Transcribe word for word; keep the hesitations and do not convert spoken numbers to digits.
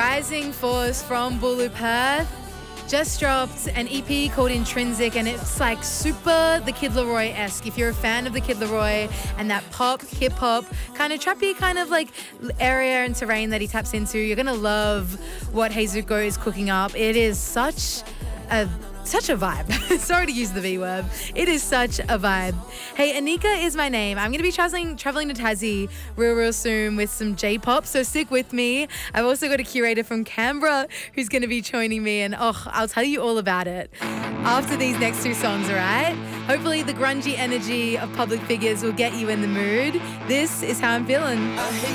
Rising Force from Bulu Perth just dropped an E P called Intrinsic, and it's like super the Kid Laroi-esque. If you're a fan of the Kid Laroi and that pop, hip-hop, kind of trappy kind of like area and terrain that he taps into, you're going to love what Heizuko is cooking up. It is such a Such a vibe. Sorry to use the V word. It is such a vibe. Hey, Anika is my name. I'm going to be traveling traveling to Tassie real, real soon with some J-pop, so stick with me. I've also got a curator from Canberra who's going to be joining me, and oh, I'll tell you all about it after these next two songs, all right? Hopefully the grungy energy of public figures will get you in the mood. This is how I'm feeling.